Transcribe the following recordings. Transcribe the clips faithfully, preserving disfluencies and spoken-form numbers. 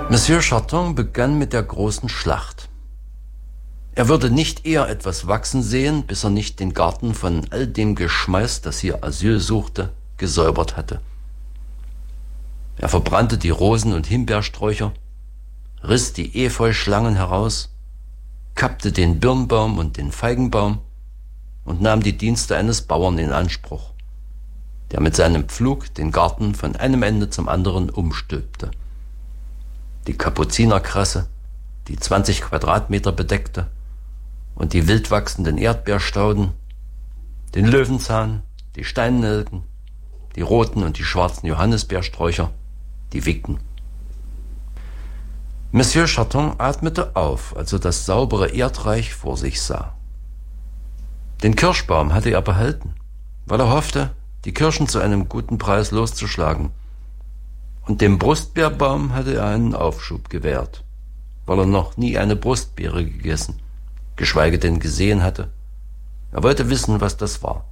Monsieur Charton begann mit der großen Schlacht. Er würde nicht eher etwas wachsen sehen, bis er nicht den Garten von all dem Geschmeiß, das hier Asyl suchte, gesäubert hatte. Er verbrannte die Rosen- und Himbeersträucher, riss die Efeuschlangen heraus, kappte den Birnbaum und den Feigenbaum und nahm die Dienste eines Bauern in Anspruch, der mit seinem Pflug den Garten von einem Ende zum anderen umstülpte. Die Kapuzinerkresse, die zwanzig Quadratmeter bedeckte, und die wild wachsenden Erdbeerstauden, den Löwenzahn, die Steinnelken, die roten und die schwarzen Johannisbeersträucher, die Wicken. Monsieur Charton atmete auf, als er das saubere Erdreich vor sich sah. Den Kirschbaum hatte er behalten, weil er hoffte, die Kirschen zu einem guten Preis loszuschlagen. Und dem Brustbeerbaum hatte er einen Aufschub gewährt, weil er noch nie eine Brustbeere gegessen, geschweige denn gesehen hatte. Er wollte wissen, was das war.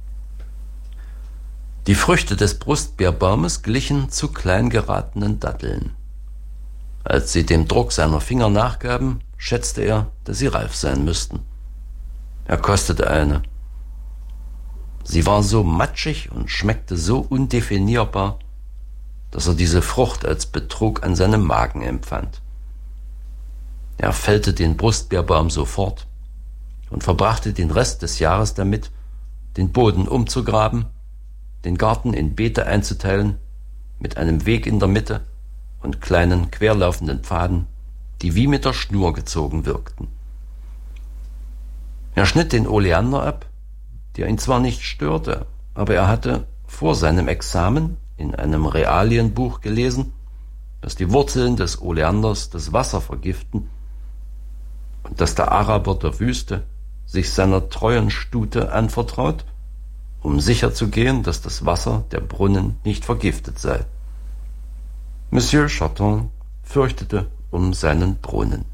Die Früchte des Brustbeerbaumes glichen zu klein geratenen Datteln. Als sie dem Druck seiner Finger nachgaben, schätzte er, dass sie reif sein müssten. Er kostete eine. Sie war so matschig und schmeckte so undefinierbar, dass er diese Frucht als Betrug an seinem Magen empfand. Er fällte den Brustbeerbaum sofort und verbrachte den Rest des Jahres damit, den Boden umzugraben, den Garten in Beete einzuteilen, mit einem Weg in der Mitte und kleinen querlaufenden Pfaden, die wie mit der Schnur gezogen wirkten. Er schnitt den Oleander ab, der ihn zwar nicht störte, aber er hatte vor seinem Examen in einem Realienbuch gelesen, dass die Wurzeln des Oleanders das Wasser vergiften und dass der Araber der Wüste sich seiner treuen Stute anvertraut, um sicherzugehen, dass das Wasser der Brunnen nicht vergiftet sei. Monsieur Charton fürchtete um seinen Brunnen.